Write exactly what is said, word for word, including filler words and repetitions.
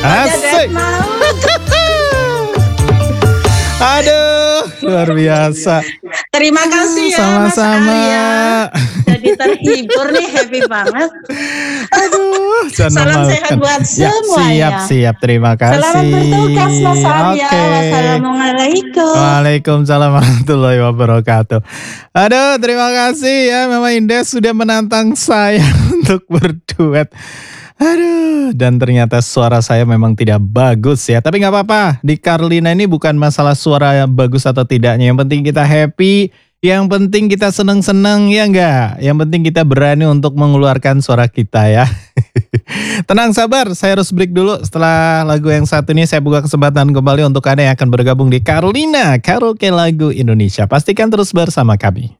aja Dad mau. Aduh, luar biasa. Terima kasih ya Sama-sama. Mas Arya. Jadi terhibur nih, happy banget. Aduh, salam sehat buat ya, semuanya. Siap, siap. Terima kasih. Selamat bertugas Mas Arya. Oke. Wassalamualaikum. Waalaikumsalam warahmatullahi wabarakatuh. Aduh, terima kasih ya Mama Indah sudah menantang saya untuk berduet. Aduh, dan ternyata suara saya memang tidak bagus ya. Tapi nggak apa-apa, di Carlina ini bukan masalah suara yang bagus atau tidaknya. Yang penting kita happy, yang penting kita seneng-seneng ya nggak. Yang penting kita berani untuk mengeluarkan suara kita ya. Tenang sabar, saya harus break dulu. Setelah lagu yang satu ini saya buka kesempatan kembali untuk Anda yang akan bergabung di Carlina Karaoke Lagu Indonesia. Pastikan terus bersama kami.